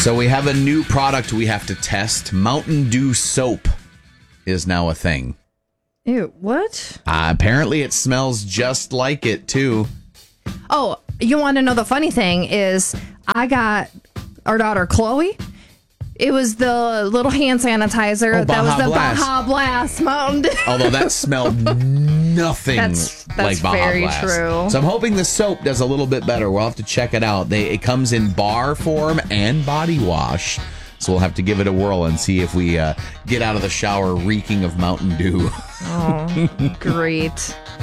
So we have a new product we have to test. Mountain Dew soap is now a thing. Ew, what? Apparently it smells just like it, too. Oh, you want to know the funny thing is I got our daughter Chloe. It was the little hand sanitizer. That was the Baja Blast Mountain Dew. Although that smelled nothing that's like Baja very Blast. true. So I'm hoping the soap does a little bit better. We'll have to check it out. It comes in bar form and body wash. So we'll have to give it a whirl and see if we get out of the shower reeking of Mountain Dew. Oh, great.